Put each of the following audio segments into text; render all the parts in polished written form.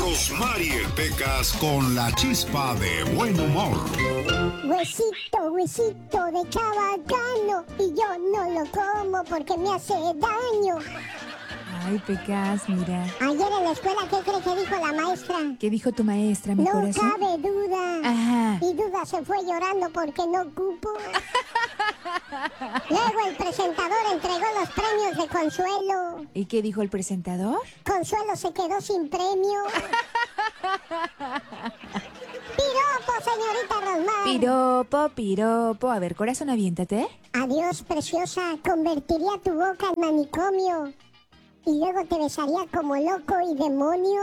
Rosmarie Pecas con la chispa de buen humor. Huesito, huesito de chabacano, y yo no lo como porque me hace daño. Ay, Pecas, mira. Ayer en la escuela, ¿qué cree que dijo la maestra? ¿Qué dijo tu maestra, mi corazón? No cabe duda. Ajá. Y Duda se fue llorando porque no cupo. Luego el presentador entregó los premios de Consuelo. ¿Y qué dijo el presentador? Consuelo se quedó sin premio. Piropo, señorita Rosmar. Piropo, piropo. A ver, corazón, aviéntate. Adiós, preciosa. Convertiría tu boca en manicomio. Y luego te besaría como loco y demonio.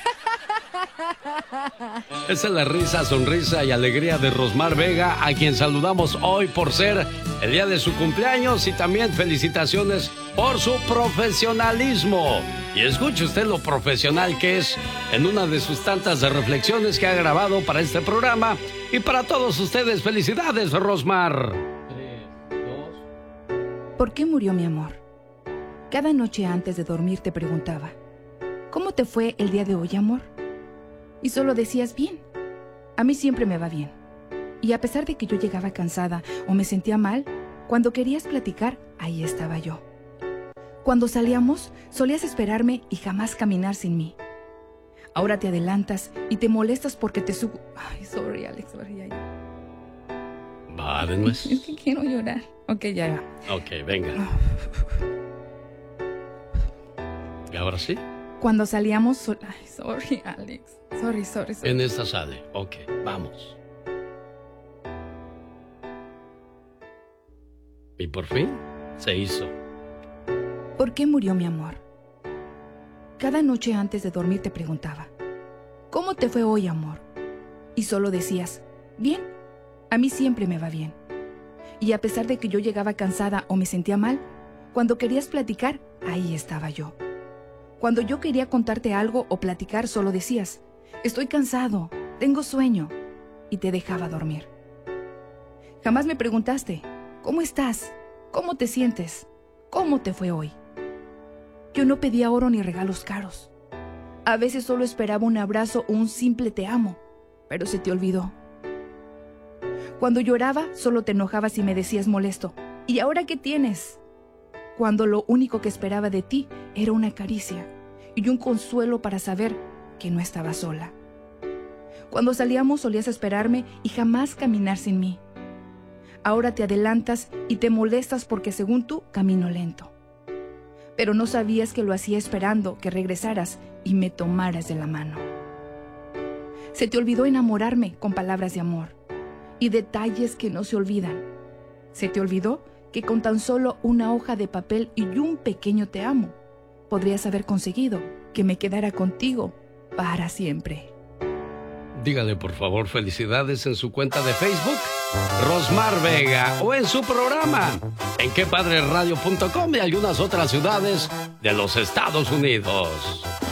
Esa es la risa, sonrisa y alegría de Rosmar Vega, a quien saludamos hoy por ser el día de su cumpleaños y también felicitaciones por su profesionalismo. Y escuche usted lo profesional que es en una de sus tantas reflexiones que ha grabado para este programa. Y para todos ustedes, felicidades, Rosmar. 3, 2. ¿Por qué murió mi amor? Cada noche antes de dormir te preguntaba, ¿cómo te fue el día de hoy, amor? Y solo decías, bien. A mí siempre me va bien. Y a pesar de que yo llegaba cansada o me sentía mal, cuando querías platicar, ahí estaba yo. Cuando salíamos, solías esperarme y jamás caminar sin mí. Ahora te adelantas y te molestas porque te subo... Ay, sorry, Alex, sorry, ya. Va, de nuez. Es que quiero llorar. Ok, ya. Ok, venga. ¿Y ahora sí? Cuando salíamos... Ay, sorry, Alex. Sorry. En esta sale. Ok, vamos. Y por fin se hizo. ¿Por qué murió mi amor? Cada noche antes de dormir te preguntaba, ¿cómo te fue hoy, amor? Y solo decías, bien. A mí siempre me va bien. Y a pesar de que yo llegaba cansada o me sentía mal, cuando querías platicar, ahí estaba yo. Cuando yo quería contarte algo o platicar, solo decías, estoy cansado, tengo sueño, y te dejaba dormir. Jamás me preguntaste, ¿cómo estás? ¿Cómo te sientes? ¿Cómo te fue hoy? Yo no pedía oro ni regalos caros. A veces solo esperaba un abrazo o un simple te amo, pero se te olvidó. Cuando lloraba, solo te enojabas y me decías molesto, ¿y ahora qué tienes? Cuando lo único que esperaba de ti era una caricia y un consuelo para saber que no estaba sola. Cuando salíamos solías esperarme y jamás caminar sin mí. Ahora te adelantas y te molestas porque según tú camino lento. Pero no sabías que lo hacía esperando que regresaras y me tomaras de la mano. Se te olvidó enamorarme con palabras de amor y detalles que no se olvidan. Se te olvidó que con tan solo una hoja de papel y un pequeño te amo, podrías haber conseguido que me quedara contigo para siempre. Dígale, por favor, felicidades en su cuenta de Facebook, Rosmar Vega, o en su programa, en quepadreradio.com y algunas otras ciudades de los Estados Unidos.